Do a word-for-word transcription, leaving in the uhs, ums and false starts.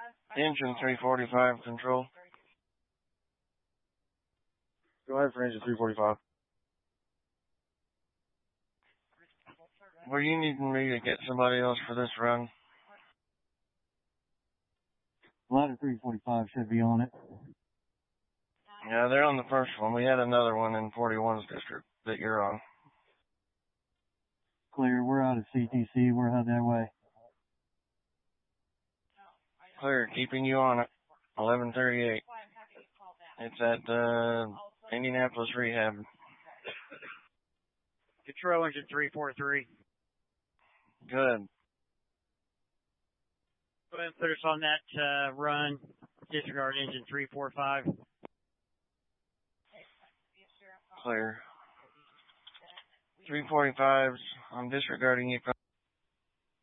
Engine three forty-five control. Go ahead for engine three forty-five. Were you needing me to get somebody else for this run? Ladder three forty-five should be on it. Yeah, they're on the first one. We had another one in forty-one's district that you're on. Clear, we're out of C T C. We're headed that way. Clear, keeping you on it. eleven thirty-eight. It's at uh, Indianapolis Rehab. Control engine three forty-three. Good. Go ahead and put us on that uh, run. Disregard engine three forty-five. Clear. three forty-fives. I'm disregarding you.